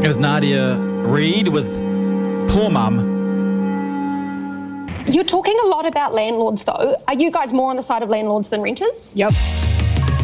It was Nadia Reid with Poor Mum. You're talking a lot about landlords, though. Are you guys more on the side of landlords than renters? Yep.